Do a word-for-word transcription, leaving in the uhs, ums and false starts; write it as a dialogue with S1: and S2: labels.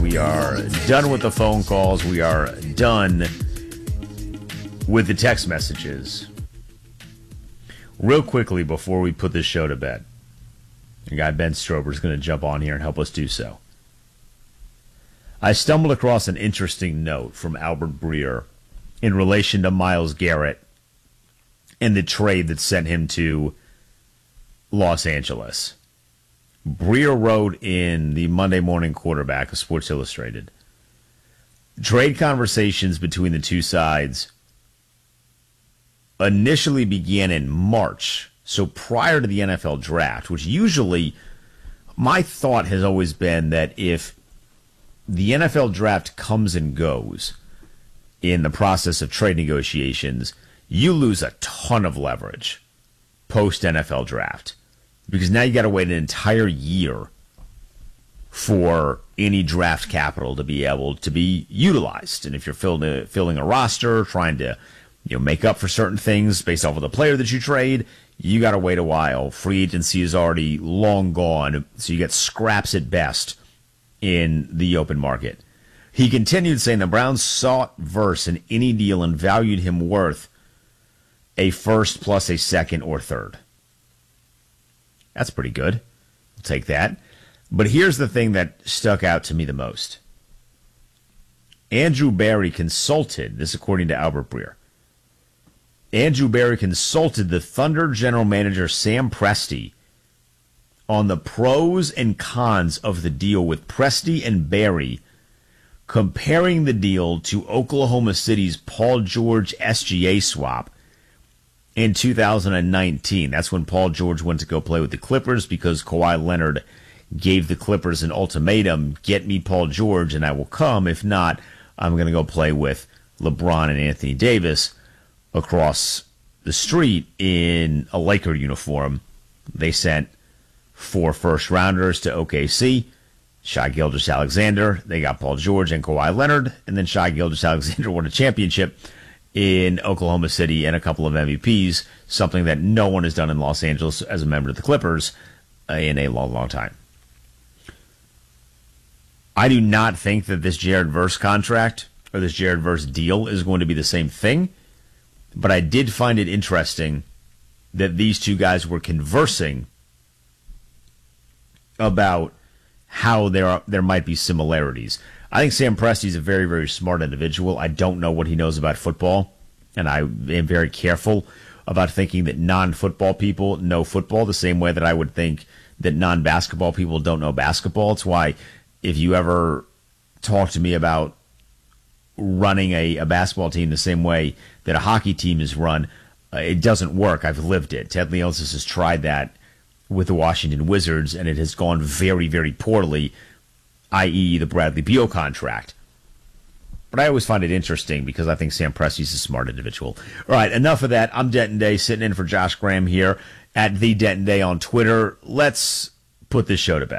S1: We are done with the phone calls. We are done with the text messages. Real quickly before we put this show to bed, the guy Ben Strober is going to jump on here and help us do so. I stumbled across an interesting note from Albert Breer in relation to Myles Garrett and the trade that sent him to Los Angeles. Breer wrote in the Monday Morning Quarterback of Sports Illustrated, trade conversations between the two sides initially began in March, so prior to the N F L draft, which usually, my thought has always been that if the N F L draft comes and goes in the process of trade negotiations, you lose a ton of leverage post-N F L draft. Because now you got to wait an entire year for any draft capital to be able to be utilized. And if you're filling a, filling a roster, trying to you know make up for certain things based off of the player that you trade, you got to wait a while. Free agency is already long gone, so you get scraps at best in the open market. He continued saying the Browns sought Verse in any deal and valued him worth a first plus a second or third. That's pretty good. I'll take that. But here's the thing that stuck out to me the most. Andrew Berry consulted, this according to Albert Breer, Andrew Berry consulted the Thunder general manager Sam Presti on the pros and cons of the deal, with Presti and Berry comparing the deal to Oklahoma City's Paul George S G A swap in two thousand nineteen. That's when Paul George went to go play with the Clippers because Kawhi Leonard gave the Clippers an ultimatum: get me Paul George and I will come. If not, I'm going to go play with LeBron and Anthony Davis across the street in a Laker uniform. They sent four first-rounders to O K C, Shai Gilgeous-Alexander. They got Paul George and Kawhi Leonard, and then Shai Gilgeous-Alexander won a championship in Oklahoma City and a couple of M V Ps, something that no one has done in Los Angeles as a member of the Clippers uh, in a long, long time. I do not think that this Jared Verse contract or this Jared Verse deal is going to be the same thing, but I did find it interesting that these two guys were conversing about how there are, there might be similarities. I think Sam Presti is a very, very smart individual. I don't know what he knows about football, and I am very careful about thinking that non-football people know football the same way that I would think that non-basketball people don't know basketball. It's why if you ever talk to me about running a, a basketball team the same way that a hockey team is run, uh, it doesn't work. I've lived it. Ted Leonsis has tried that with the Washington Wizards, and it has gone very, very poorly, that is the Bradley Beal contract. But I always find it interesting because I think Sam Presti's a smart individual. All right, enough of that. I'm Denton Day, sitting in for Josh Graham here at The Denton Day on Twitter. Let's put this show to bed.